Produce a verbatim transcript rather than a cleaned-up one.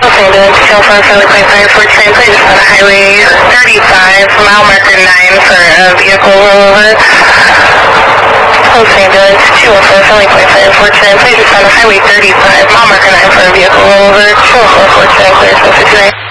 two oh four, Charlie Point five, Fort St. Please on Highway thirty-five, mile marker nine for a vehicle rollover. Los Angeles, two oh four, Charlie Point five, Fort St. Please on Highway thirty-five, mile marker nine for a vehicle rollover. two oh four, Fort St. Please, one fifty-nine.